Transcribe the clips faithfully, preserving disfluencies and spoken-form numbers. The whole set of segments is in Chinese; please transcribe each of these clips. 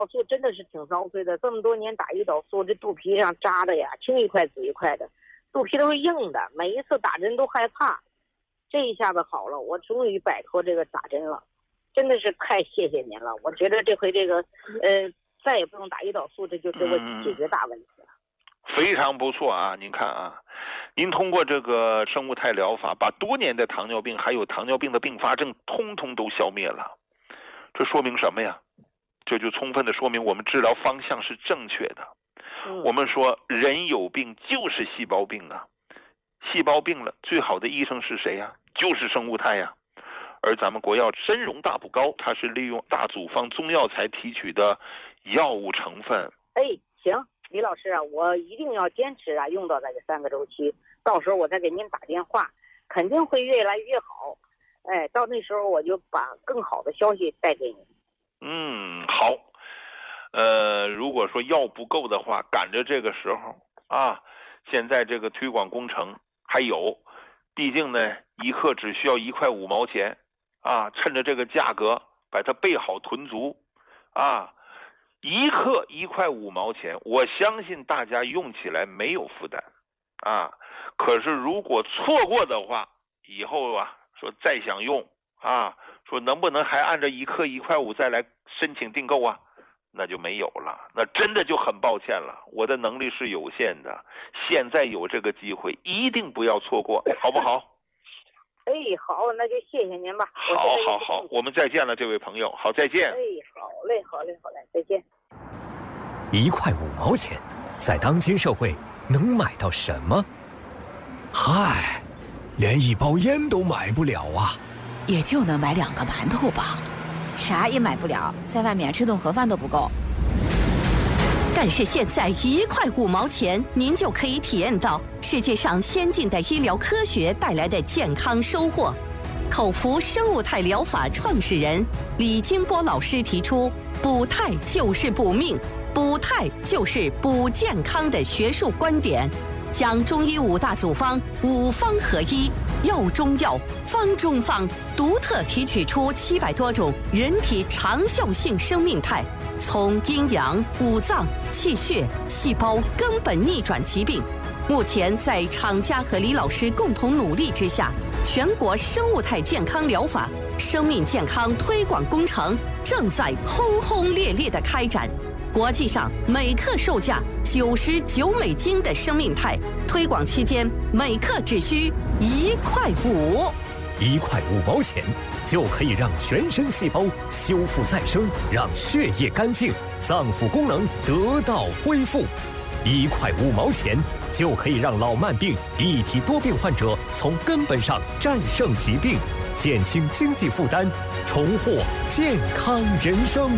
素真的是挺遭罪的，这么多年打胰岛素，这肚皮上扎的呀，青一块紫一块的，肚皮都是硬的，每一次打针都害怕。这一下子好了，我终于摆脱这个打针了，真的是太谢谢您了。我觉得这回这个呃再也不用打胰岛素，这就给我解决大问题了。 嗯、非常不错啊！您看啊，您通过这个生物肽疗法，把多年的糖尿病还有糖尿病的并发症通通都消灭了。这说明什么呀？这就充分的说明我们治疗方向是正确的。 嗯、 我们说人有病就是细胞病啊，细胞病了，最好的医生是谁呀？就是生物肽呀。而咱们国药参荣大补膏，它是利用大组方中药材提取的药物成分。 哎，行，李老师啊，我一定要坚持啊，用到那个三个周期，到时候我再给您打电话，肯定会越来越好。哎，到那时候我就把更好的消息带给你。 嗯，好。呃，如果说药不够的话，赶着这个时候啊，现在这个推广工程还有，毕竟呢，一克只需要一块五毛钱啊，趁着这个价格把它备好囤足啊，一克一块五毛钱，我相信大家用起来没有负担啊。可是如果错过的话，以后啊，说再想用啊，说能不能还按照一克一块五再来申请订购啊？那就没有了，那真的就很抱歉了，我的能力是有限的。现在有这个机会，一定不要错过，好不好？ 哎，好，那就谢谢您吧。 好，好，好，我们再见了，这位朋友，好，再见。 哎，好嘞，好嘞，好嘞，再见。 一块五毛钱，在当今社会能买到什么？嗨，连一包烟都买不了啊！ 也就能买两个馒头吧。啥也买不了，在外面吃顿盒饭都不够。 但是现在一块五毛钱，您就可以体验到世界上先进的医疗科学带来的健康收获。口服生物肽疗法创始人李金波老师提出，补肽就是补命，补肽就是补健康的学术观点，将中医五大组方五方合一，药中药，方中方，独特提取出七百多种人体长效性生命肽，从阴阳、五脏、气血、细胞根本逆转疾病。目前在厂家和李老师共同努力之下，全国生物肽健康疗法生命健康推广工程正在轰轰烈烈地开展。国际上每克售价九十九美金的生命肽，推广期间每克只需一块五， 一块五毛钱就可以让全身细胞修复再生，让血液干净，脏腑功能得到恢复。一块五毛钱就可以让老慢病、一体多病患者从根本上战胜疾病，减轻经济负担，重获健康人生。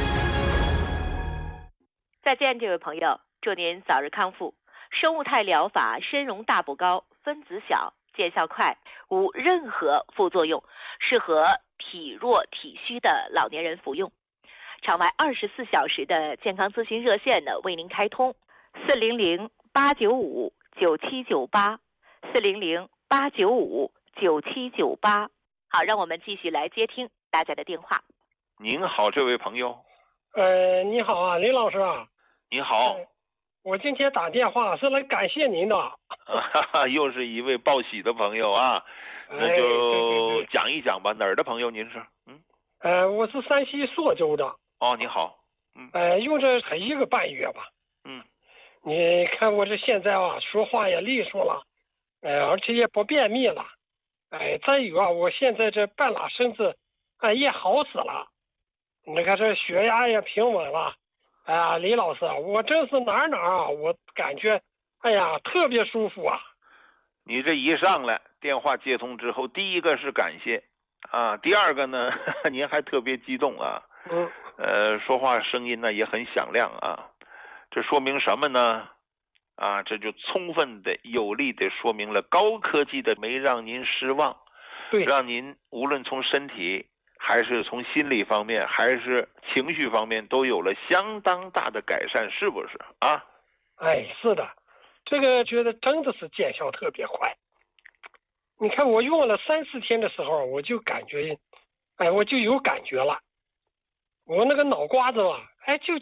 再见，这位朋友，祝您早日康复。生物肽疗法参荣大补膏，分子小，见效快，无任何副作用，适合体弱体虚的老年人服用。场外二十四小时的健康咨询热线呢，为您开通四零零八九五九七九八，四零零八九五九七九八。好，让我们继续来接听大家的电话。 您好，这位朋友。 呃，你好啊，林老师啊。 你好、呃， 我今天打电话是来感谢您的。 又是一位报喜的朋友啊，那就讲一讲吧。哎、对对对哪儿的朋友您是？嗯， 呃，我是山西朔州的。 哦，你好。嗯， 呃，用这才一个半月吧。 嗯， 你看我这现在啊，说话也利索了，呃，而且也不便秘了。哎、呃，再有啊，我现在这半拉身子，哎、呃，也好使了。你看这血压也平稳了。哎呀，李老师，我真是哪儿哪儿啊，我感觉，哎呀，特别舒服啊！ 你这一上来电话接通之后，第一个是感谢啊，第二个呢，您还特别激动啊， 嗯， 呃，说话声音呢也很响亮啊，这说明什么呢？啊，这就充分的、有力的说明了高科技的没让您失望， 对， 让您无论从身体。还是从心理方面，还是情绪方面，都有了相当大的改善，是不是啊？ 哎，是的，这个觉得真的是见效特别快。你看我用了三四天的时候，我就感觉，哎，我就有感觉了。我那个脑瓜子吧，哎，就